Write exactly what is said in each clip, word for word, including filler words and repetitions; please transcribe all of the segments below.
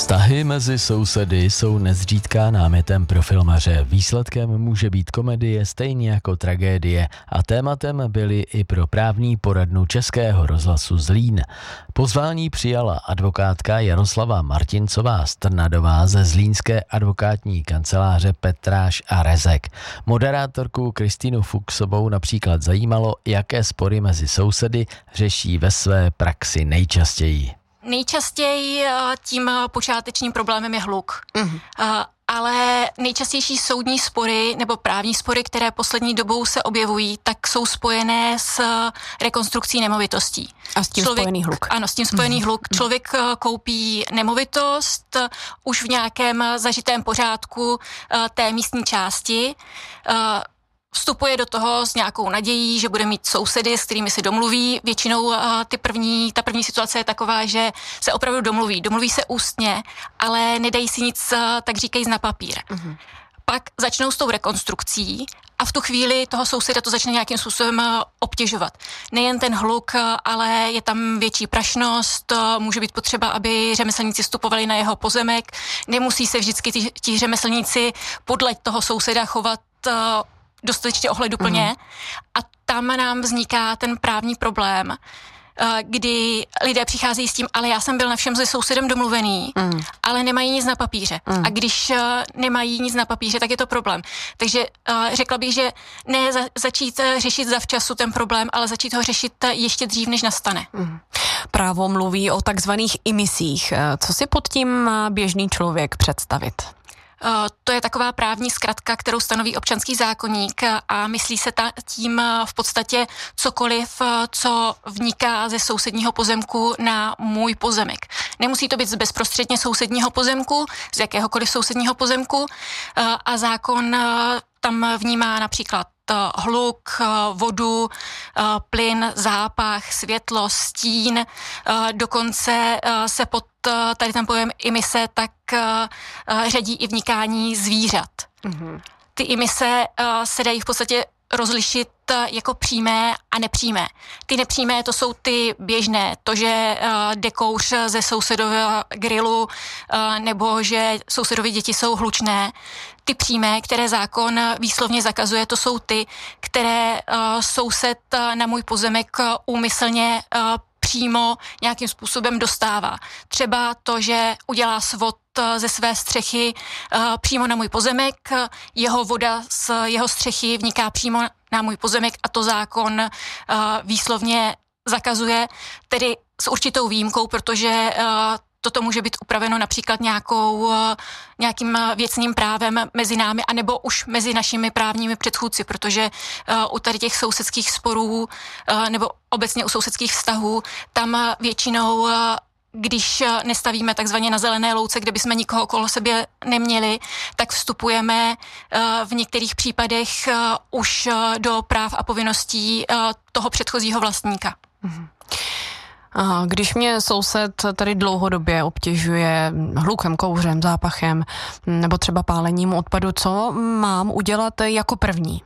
Vztahy mezi sousedy jsou nezřídka námětem pro filmaře. Výsledkem může být komedie stejně jako tragédie a tématem byly i pro právní poradnu Českého rozhlasu Zlín. Pozvání přijala advokátka Jaroslava Martincová Strnadová ze zlínské advokátní kanceláře Petráš a Rezek. Moderátorku Kristýnu Fuchsovou například zajímalo, jaké spory mezi sousedy řeší ve své praxi nejčastěji. Nejčastěji tím počátečním problémem je hluk. Mm. Ale nejčastější soudní spory nebo právní spory, které poslední dobou se objevují, tak jsou spojené s rekonstrukcí nemovitostí. A s tím Člověk, spojený hluk. Ano, s tím spojený mm. hluk. Člověk koupí nemovitost už v nějakém zažitém pořádku té místní části, vstupuje do toho s nějakou nadějí, že bude mít sousedy, s kterými si domluví. Většinou uh, ty první, ta první situace je taková, že se opravdu domluví. Domluví se ústně, ale nedají si nic, uh, tak říkají, na papír. Uh-huh. Pak začnou s tou rekonstrukcí a v tu chvíli toho souseda to začne nějakým způsobem uh, obtěžovat. Nejen ten hluk, uh, ale je tam větší prašnost, uh, může být potřeba, aby řemeslníci vstupovali na jeho pozemek. Nemusí se vždycky ti, ti řemeslníci podle toho souseda chovat uh, dostatečně ohleduplně mm. a tam nám vzniká ten právní problém, kdy lidé přicházejí s tím, ale já jsem byl na všem se sousedem domluvený, mm. ale nemají nic na papíře. Mm. A když nemají nic na papíře, tak je to problém. Takže řekla bych, že ne za, začít řešit zavčasu ten problém, ale začít ho řešit ještě dřív, než nastane. Mm. Právo mluví o takzvaných imisích. Co si pod tím má běžný člověk představit? To je taková právní zkratka, kterou stanoví občanský zákoník a myslí se ta, tím v podstatě cokoliv, co vniká ze sousedního pozemku na můj pozemek. Nemusí to být z bezprostředně sousedního pozemku, z jakéhokoliv sousedního pozemku a zákon tam vnímá například hluk, vodu, plyn, zápach, světlo, stín, dokonce se pod tady ten pojem imise tak řadí i vnikání zvířat. Mm-hmm. Ty imise se dají v podstatě rozlišit jako přímé a nepřímé. Ty nepřímé to jsou ty běžné, to, že jde kouř ze sousedového grilu nebo že sousedovy děti jsou hlučné. Ty přímé, které zákon výslovně zakazuje, to jsou ty, které soused na můj pozemek úmyslně přímo nějakým způsobem dostává. Třeba to, že udělá svod ze své střechy uh, přímo na můj pozemek, jeho voda z jeho střechy vniká přímo na můj pozemek a to zákon uh, výslovně zakazuje, tedy s určitou výjimkou, protože uh, toto může být upraveno například nějakou, nějakým věcným právem mezi námi, anebo už mezi našimi právními předchůdci, protože u tady těch sousedských sporů nebo obecně u sousedských vztahů, tam většinou, když nestavíme takzvaně na zelené louce, kde bychom nikoho okolo sebe neměli, tak vstupujeme v některých případech už do práv a povinností toho předchozího vlastníka. Mhm. A když mě soused tady dlouhodobě obtěžuje hlukem, kouřem, zápachem nebo třeba pálením odpadu, co mám udělat jako první?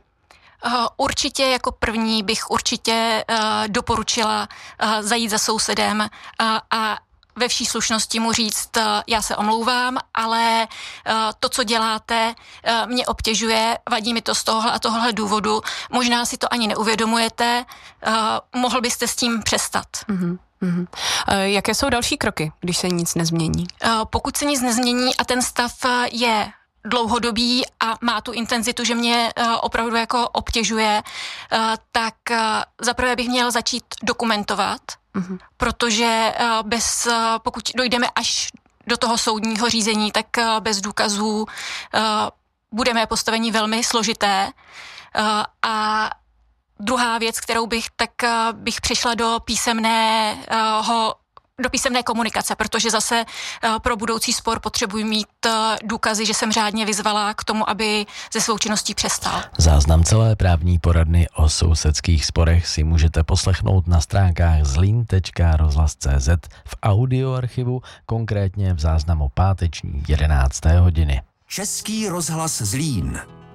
Určitě jako první bych určitě doporučila zajít za sousedem a ve vší slušnosti mu říct, já se omlouvám, ale to, co děláte, mě obtěžuje, vadí mi to z tohohle a tohohle důvodu, možná si to ani neuvědomujete, mohl byste s tím přestat. Mm-hmm. Uhum. Jaké jsou další kroky, když se nic nezmění? Pokud se nic nezmění a ten stav je dlouhodobý a má tu intenzitu, že mě opravdu jako obtěžuje, tak zaprvé bych měl začít dokumentovat, uhum. protože bez, pokud dojdeme až do toho soudního řízení, tak bez důkazů budeme postaveni velmi složité a druhá věc, kterou bych, tak bych přišla do písemného, do písemné komunikace, protože zase pro budoucí spor potřebuji mít důkazy, že jsem řádně vyzvala k tomu, aby ze svou činností přestal. Záznam celé právní poradny o sousedských sporech si můžete poslechnout na stránkách zlín tečka rozhlas tečka cé zet v audioarchivu, konkrétně v záznamu páteční jedenácté hodiny. Český rozhlas Zlín.